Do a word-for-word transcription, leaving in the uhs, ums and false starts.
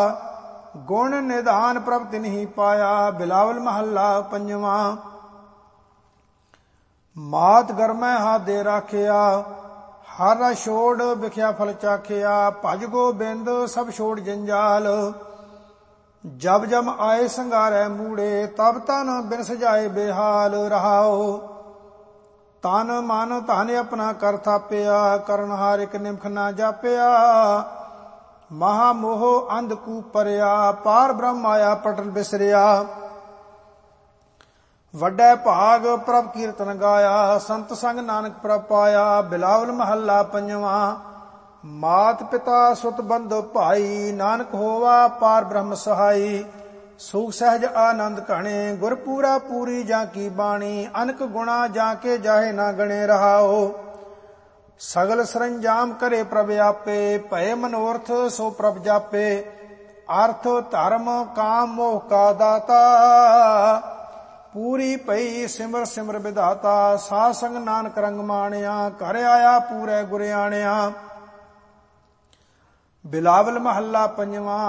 ਗੁਣ ਨਿਧਾਨ ਪ੍ਰਭ ਤਿਨਹੀ ਪਾਇਆ। ਬਿਲਾਵਲ ਮਹੱਲਾ ਪੰਜਵਾਂ। ਮਾਤ ਗਰਮੈ ਹੱਥ ਦੇ ਰਾਖਿਆ, ਹਰ ਛੋੜ ਵਿਖਿਆ ਫਲ ਚਾਖਿਆ। ਭਜ ਗੋਬਿੰਦ ਸਭ ਛੋੜ ਜੰਜਾਲ, ਜਬ ਜਮ ਆਏ ਸੰਗਾਰੈ ਮੂੜੇ। ਤਬ ਤਨ ਬਿਨ ਸਜਾਏ ਬੇਹਾਲ ਰਹਾਓ। ਤਨ ਮਨ ਧਨ ਆਪਣਾ ਕਰ ਥਾਪਿਆ, ਕਰਨ ਹਾਰ ਇੱਕ ਨਿਮਖ ਨਾ ਜਾਪਿਆ। ਮਹਾ ਮੋਹ ਅੰਧ ਕੂ ਪਰਿਆ, ਪਾਰ ਬ੍ਰਹਮ ਆਇਆ ਪਟਲ ਬਿਸਰਿਆ। ਵੱਡਾ ਭਾਗ ਪ੍ਰਭ ਕੀਰਤਨ ਗਾਇਆ, ਸੰਤ ਸੰਗ ਨਾਨਕ ਪ੍ਰਭ ਪਾਇਆ। ਬਿਲਾਵਲ ਮਹੱਲਾ ਪੰਜਵਾਂ। ਮਾਤ ਪਿਤਾ ਸੁਤ ਬੰਧੁ ਭਾਈ, ਨਾਨਕ ਹੋਵਾ ਪਾਰ ਬ੍ਰਹਮ ਸਹਾਈ। ਸੁਖ ਸਹਿਜ ਆਨੰਦ ਘਣੇ, ਗੁਰ ਪੂਰਾ ਪੂਰੀ ਜਾਂ ਕੀ ਬਾਣੀ। ਅਨਕ ਗੁਣਾ ਜਾਂ ਕੇ ਜਾਹੇ ਨਾ ਗਣੇ ਰਹਾਓ। ਸਗਲ ਸਰੰਜਾਮ ਕਰੇ ਪ੍ਰਭ ਆਪੇ, ਭਏ ਮਨੋਰਥ ਸੋ ਪ੍ਰਭ ਜਾਪੇ। ਅਰਥ ਧਰਮ ਕਾਮ ਮੋਹ ਕਾ ਦਾਤਾ, ਪੂਰੀ ਪਈ ਸਿਮਰ ਸਿਮਰ ਵਿਧਾਤਾ। ਸਾਧ ਸੰਗ ਨਾਨਕ ਰੰਗ ਮਾਣਿਆ, ਘਰ ਆਇਆ ਪੂਰੇ ਗੁਰ ਆਣਿਆ। ਬਿਲਾਵਲ ਮਹੱਲਾ ਪੰਜਵਾਂ।